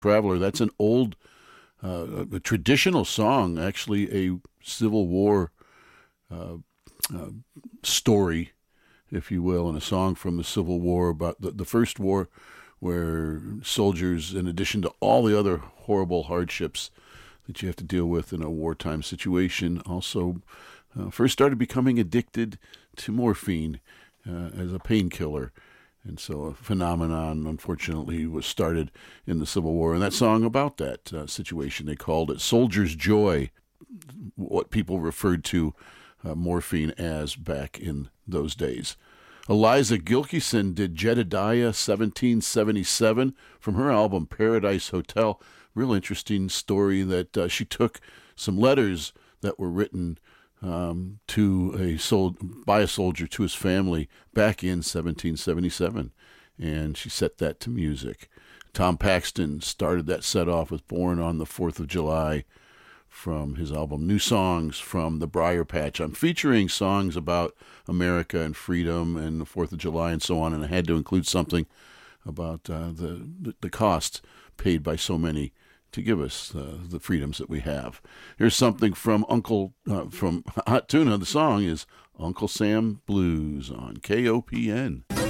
Traveler. That's an old, a traditional song, actually a Civil War uh, uh, story, if you will, and a song from the Civil War about the first war where soldiers, in addition to all the other horrible hardships that you have to deal with in a wartime situation, also first started becoming addicted to morphine as a painkiller. And so a phenomenon, unfortunately, was started in the Civil War. And that song about that situation, they called it Soldier's Joy, what people referred to morphine as back in those days. Eliza Gilkyson did Jedediah 1777 from her album Paradise Hotel. Real interesting story that she took some letters that were written by a soldier to his family back in 1777, and she set that to music. Tom Paxton started that set off with Born on the 4th of July from his album New Songs from the Briar Patch. I'm featuring songs about America and freedom and the 4th of July and so on, and I had to include something about the cost paid by so many to give us the freedoms that we have. Here's something from from Hot Tuna. The song is Uncle Sam Blues on KOPN.